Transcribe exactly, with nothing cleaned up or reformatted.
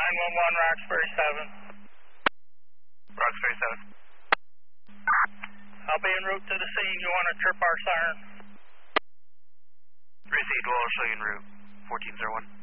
nine one one, Roxbury seven. Roxbury seven. I'll be en route to the scene. You want to trip our siren? Received, we'll show you en route. fourteen zero one.